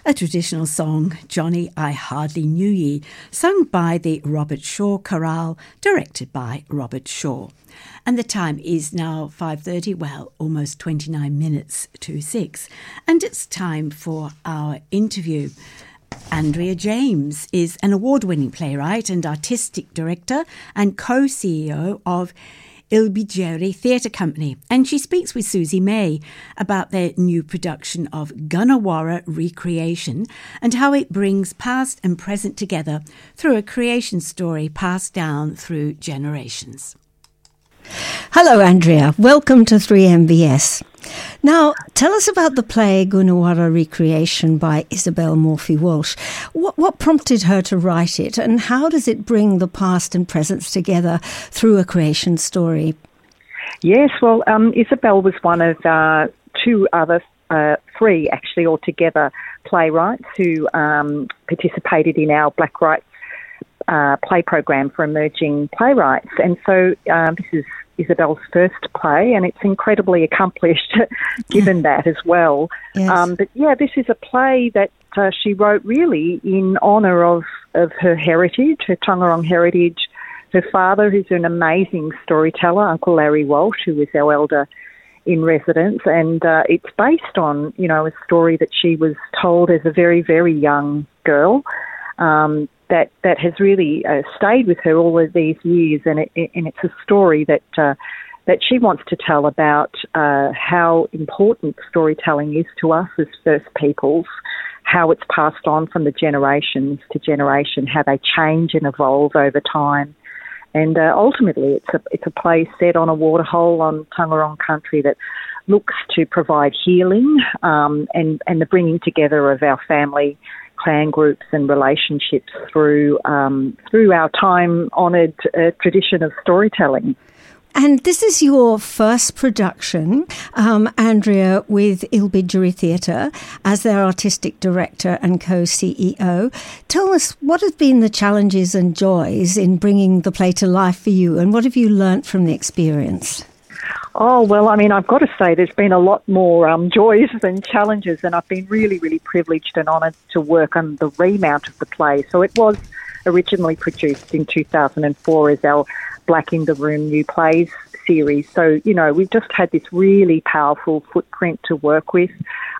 a traditional song, Johnny, I Hardly Knew Ye, sung by the Robert Shaw Chorale, directed by Robert Shaw. And the time is now 5:30, well, almost 29 minutes to 6. And it's time for our interview. Andrea James is an award-winning playwright and artistic director and co-CEO of Ilbijeri Theatre Company, and she speaks with Susie May about their new production of Gunawarra Recreation and how it brings past and present together through a creation story passed down through generations. Hello, Andrea. Welcome to 3MBS. Now, tell us about the play Gunawarra Recreation by Isabel Morphy-Walsh. What prompted her to write it, and how does it bring the past and present together through a creation story? Yes, well, Isabel was one of three actually altogether playwrights who participated in our Black Rights play program for emerging playwrights. And so this is Isabel's first play, and it's incredibly accomplished given that as well. Yes. But yeah, this is a play that she wrote really in honour of her heritage, her Taungurung heritage, her father, who's an amazing storyteller, Uncle Larry Walsh, who was our elder in residence, and it's based on, a story that she was told as a very, very young girl, that has really stayed with her all of these years, and it's a story that she wants to tell about how important storytelling is to us as First Peoples, how it's passed on from the generations to generation, how they change and evolve over time. And ultimately, it's a play set on a waterhole on Taungurung country that looks to provide healing and the bringing together of our family, clan groups and relationships through our time-honoured tradition of storytelling. And this is your first production, Andrea, with Ilbijeri Theatre as their artistic director and co-CEO. Tell us, what have been the challenges and joys in bringing the play to life for you, and what have you learnt from the experience? Oh, well, I mean, I've got to say there's been a lot more joys than challenges, and I've been really, really privileged and honoured to work on the remount of the play. So it was originally produced in 2004 as our Black in the Room New Plays series. So, we've just had this really powerful footprint to work with.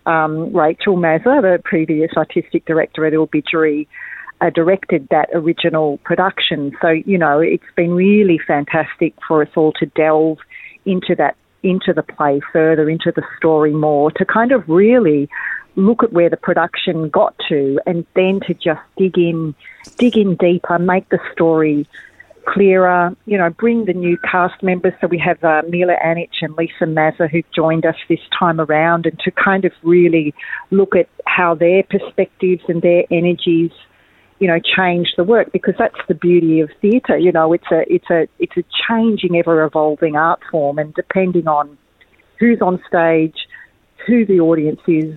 Rachel Mazza, the previous artistic director at Ilbijeri, directed that original production. So, it's been really fantastic for us all to delve into the play further, into the story more, to kind of really look at where the production got to, and then to just dig in deeper, make the story clearer, bring the new cast members. So we have Mila Anich and Lisa Mazza who've joined us this time around, and to kind of really look at how their perspectives and their energies change the work, because that's the beauty of theatre. It's a changing, ever-evolving art form, and depending on who's on stage, who the audience is,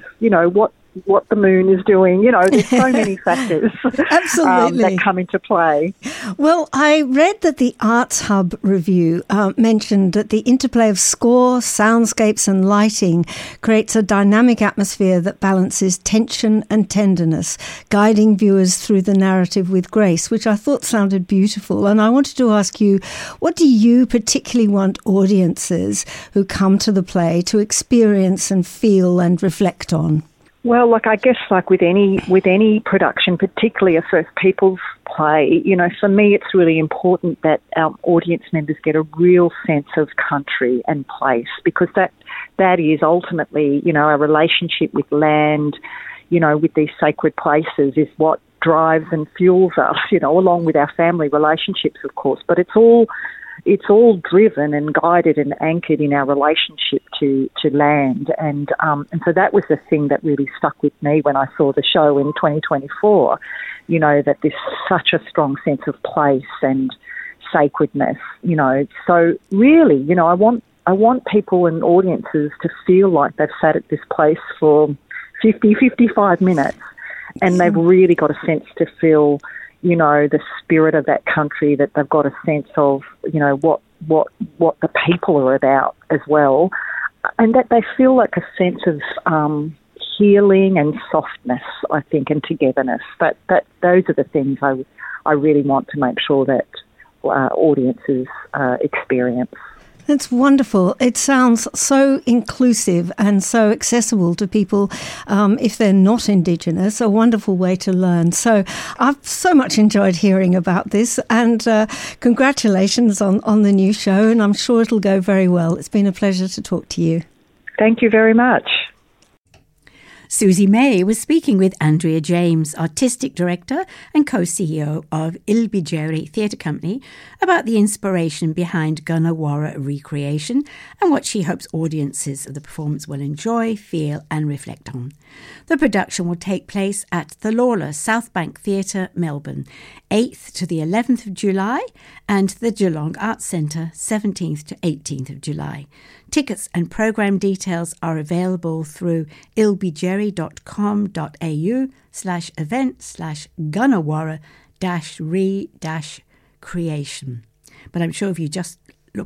what the moon is doing, there's so many factors Absolutely. that come into play. Well, I read that the Arts Hub review mentioned that the interplay of score, soundscapes and lighting creates a dynamic atmosphere that balances tension and tenderness, guiding viewers through the narrative with grace, which I thought sounded beautiful. And I wanted to ask you, what do you particularly want audiences who come to the play to experience and feel and reflect on? Well, I guess with any production, particularly a First Peoples play, for me it's really important that our audience members get a real sense of country and place, because that is ultimately, our relationship with land, with these sacred places is what drives and fuels us, along with our family relationships, of course. But it's all driven and guided and anchored in our relationship to land. And so that was the thing that really stuck with me when I saw the show in 2024, that there's such a strong sense of place and sacredness, So really, I want people and audiences to feel like they've sat at this place for 50, 55 minutes, and they've really got a sense to feel the spirit of that country, that they've got a sense of, what the people are about as well, and that they feel like a sense of healing and softness, I think, and togetherness. Those are the things I really want to make sure that audiences experience. That's wonderful. It sounds so inclusive and so accessible to people if they're not Indigenous, a wonderful way to learn. So I've so much enjoyed hearing about this, and congratulations on the new show, and I'm sure it'll go very well. It's been a pleasure to talk to you. Thank you very much. Susie May was speaking with Andrea James, Artistic Director and co-CEO of Ilbijeri Theatre Company, about the inspiration behind Gunawarra recreation and what she hopes audiences of the performance will enjoy, feel and reflect on. The production will take place at the Lawler South Bank Theatre, Melbourne, 8th to the 11th of July, and the Geelong Arts Centre, 17th to 18th of July. Tickets and programme details are available through ilbijeri.com.au/event/Gunawarra-re-creation. But I'm sure if you just